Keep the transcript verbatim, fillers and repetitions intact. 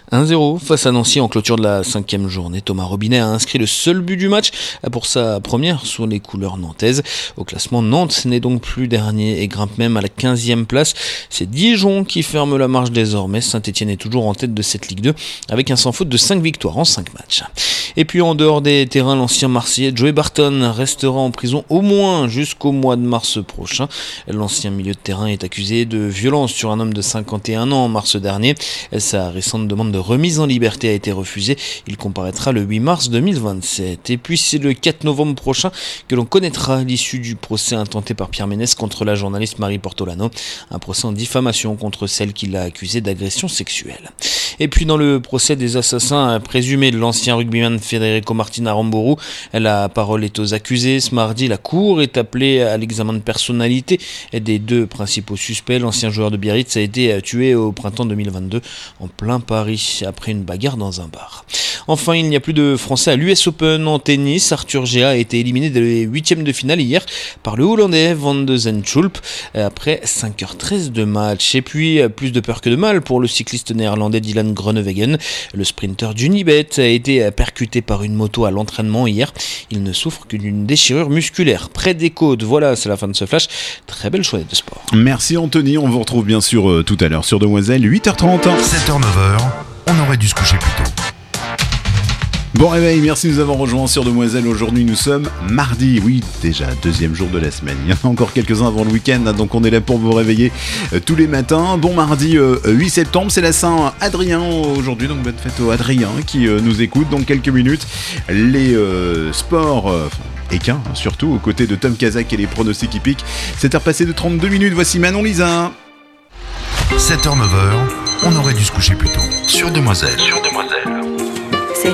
un zéro face à Nancy en clôture de la cinquième journée. Thomas Robinet a inscrit le seul but du match pour sa première sous les couleurs nantaises. Au classement, Nantes n'est donc plus dernier et grimpe même à la quinzième place. C'est Dijon qui ferme la marche désormais. Saint-Etienne est toujours en tête de cette Ligue deux avec un sans faute de cinq victoires en cinq matchs. Et puis en dehors des terrains, l'ancien Marseillais Joey Barton restera en prison au moins jusqu'au mois de mars prochain. L'ancien milieu de terrain est accusé de violence sur un homme de cinquante et un ans en mars dernier. Sa récente demande de remise en liberté a été refusée. Il comparaîtra le huit mars deux mille vingt-sept. Et puis c'est le quatre novembre prochain que l'on connaîtra l'issue du procès intenté par Pierre Ménès contre la journaliste Marie Portolano. Un procès en diffamation contre celle qui l'a accusée d'agression sexuelle. Et puis dans le procès des assassins présumés de l'ancien rugbyman Federico Martin Aramburu, la parole est aux accusés. Ce mardi, la cour est appelée à l'examen de personnalité des deux principaux suspects. L'ancien joueur de Biarritz a été tué au printemps deux mille vingt-deux en plein Paris après une bagarre dans un bar. Enfin, il n'y a plus de Français à l'U S Open en tennis. Arthur Gea a été éliminé des huitièmes de finale hier par le Hollandais Van de Zandschulp après cinq heures treize de match. Et puis, plus de peur que de mal pour le cycliste néerlandais Dylan Groenewegen. Le sprinter d'Unibet a été percuté par une moto à l'entraînement hier. Il ne souffre que d'une déchirure musculaire près des côtes. Voilà, c'est la fin de ce flash. Très belle choix de sport. Merci Anthony, on vous retrouve bien sûr euh, tout à l'heure sur Demoiselle, huit heures trente. sept heures neuf heures, on aurait dû se coucher plus tôt. Bon réveil, merci de nous avoir rejoints sur Demoiselle. Aujourd'hui nous sommes mardi, oui déjà deuxième jour de la semaine. Il y en a encore quelques-uns avant le week-end, donc on est là pour vous réveiller euh, tous les matins. Bon mardi euh, huit septembre, c'est la Saint-Adrien aujourd'hui, donc bonne fête au Adrien qui euh, nous écoute. Dans quelques minutes, les euh, sports... Euh, équins, surtout aux côtés de Tom Kazak et les pronostics hippiques. sept heures passées de trente-deux minutes, voici Manon Lisa. sept heures neuf heures, on aurait dû se coucher plus tôt. Sur Demoiselle. Sur Demoiselle.